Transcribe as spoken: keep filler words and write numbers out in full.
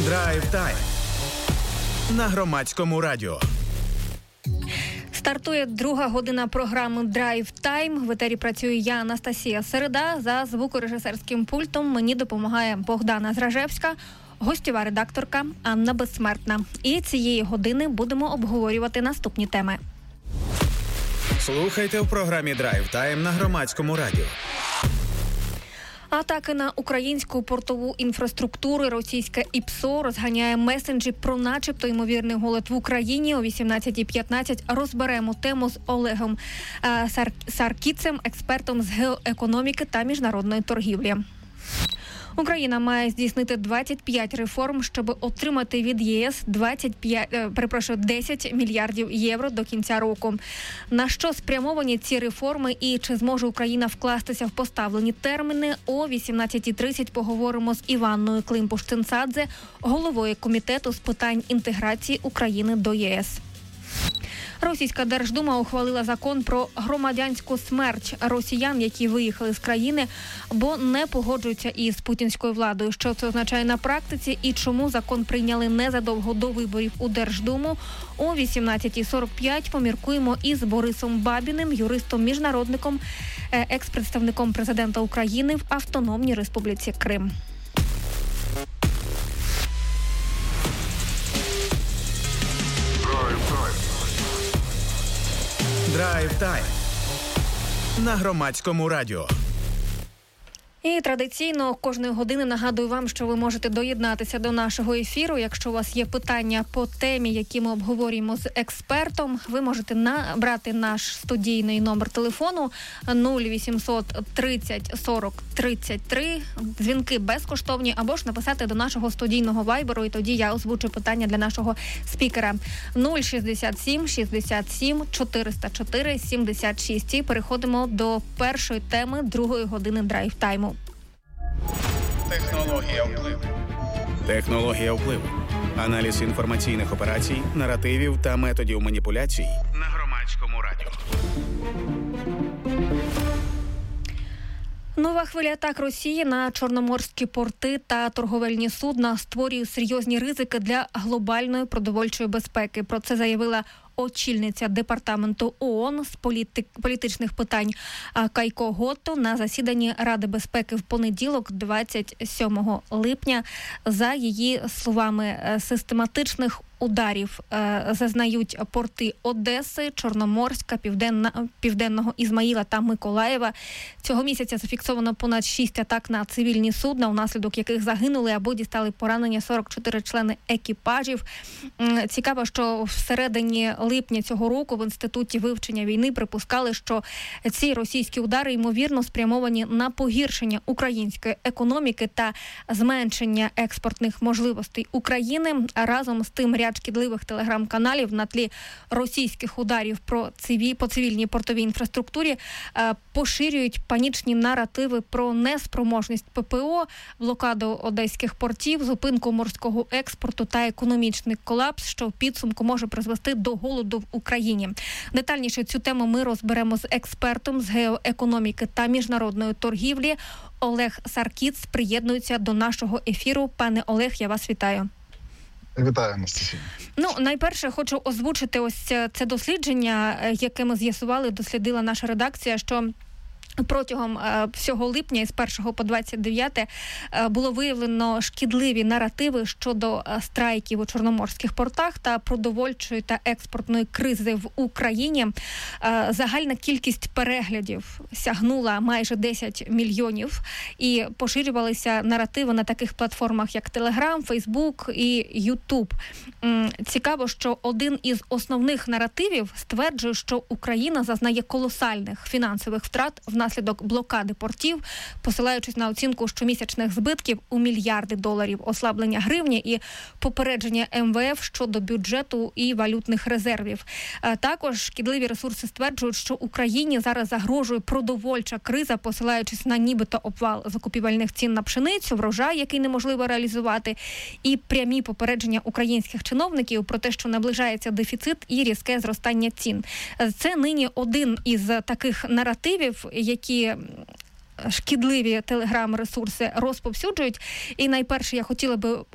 Драйв Тайм на Громадському радіо. Стартує друга година програми «Драйв Тайм». В етері працюю я, Анастасія Середа. За звукорежисерським пультом мені допомагає Богдана Зражевська, гостєва редакторка Анна Безсмертна. І цієї години будемо обговорювати наступні теми. Слухайте в програмі «Драйв Тайм» на Громадському радіо. Атаки на українську портову інфраструктуру. Російське ІПСО розганяє месенджі про начебто ймовірний голод в Україні. О вісімнадцятій п'ятнадцять розберемо тему з Олегом Сар... Саркіцем, експертом з геоекономіки та міжнародної торгівлі. Україна має здійснити двадцять п'ять реформ, щоб отримати від ЄС двадцять п'ять, перепрошую, десять мільярдів євро до кінця року. На що спрямовані ці реформи і чи зможе Україна вкластися в поставлені терміни? О вісімнадцятій тридцять поговоримо з Іванною Климпуш-Цинцадзе, головою комітету з питань інтеграції України до ЄС. Російська Держдума ухвалила закон про громадянську смерть росіян, які виїхали з країни, бо не погоджуються із путінською владою. Що це означає на практиці і чому закон прийняли незадовго до виборів у Держдуму? О вісімнадцятій сорок п'ять поміркуємо із Борисом Бабіним, юристом-міжнародником, екс-представником президента України в Автономній Республіці Крим. Драйв Тайм на Громадському радіо. І традиційно кожної години нагадую вам, що ви можете доєднатися до нашого ефіру. Якщо у вас є питання по темі, які ми обговорюємо з експертом, ви можете набрати наш студійний номер телефону нуль вісімсот тридцять сорок тридцять три. Дзвінки безкоштовні, або ж написати до нашого студійного вайберу, і тоді я озвучу питання для нашого спікера. нуль шістдесят сім шістдесят сім чотириста чотири сімдесят шість. І переходимо до першої теми другої години драйв тайму. Технологія впливу. Технологія впливу. Аналіз інформаційних операцій, наративів та методів маніпуляцій на Громадському радіо. Нова хвиля атак Росії на чорноморські порти та торговельні судна створює серйозні ризики для глобальної продовольчої безпеки. Про це заявила очільниця департаменту ООН з політик, політичних питань Кайко Готто на засіданні Ради безпеки в понеділок, двадцять сьомого липня. За її словами, систематичних ударів е, зазнають порти Одеси, Чорноморська, Південна, Південного Ізмаїла та Миколаєва. Цього місяця зафіксовано понад шість атак на цивільні судна, унаслідок яких загинули або дістали поранення сорок чотири члени екіпажів. Цікаво, що всередині липня цього року в Інституті вивчення війни припускали, що ці російські удари, ймовірно, спрямовані на погіршення української економіки та зменшення експортних можливостей України. Разом з тим, ряд шкідливих телеграм-каналів на тлі російських ударів про циві, по цивільній портовій інфраструктурі е, поширюють панічні наративи про неспроможність ППО, блокаду одеських портів, зупинку морського експорту та економічний колапс, що в підсумку може призвести до голоду в Україні. Детальніше цю тему ми розберемо з експертом з геоекономіки та міжнародної торгівлі. Олег Саркіц приєднується до нашого ефіру. Пане Олег, я вас вітаю. Вітаю, Анастасія. Ну, найперше, хочу озвучити ось це дослідження, яке ми з'ясували, дослідила наша редакція, що протягом е, всього липня із першого по двадцять дев'яте е, було виявлено шкідливі наративи щодо е, страйків у чорноморських портах та продовольчої та експортної кризи в Україні. Е, загальна кількість переглядів сягнула майже десять мільйонів і поширювалися наративи на таких платформах, як Telegram, Facebook і YouTube. М, цікаво, що один із основних наративів стверджує, що Україна зазнає колосальних фінансових втрат внаслідок внаслідок блокади портів, посилаючись на оцінку щомісячних збитків у мільярди доларів, ослаблення гривні і попередження ем ве еф щодо бюджету і валютних резервів. Також шкідливі ресурси стверджують, що Україні зараз загрожує продовольча криза, посилаючись на нібито обвал закупівельних цін на пшеницю, врожай, який неможливо реалізувати, і прямі попередження українських чиновників про те, що наближається дефіцит і різке зростання цін. Це нині один із таких наративів, які шкідливі телеграм-ресурси розповсюджують. І найперше я хотіла би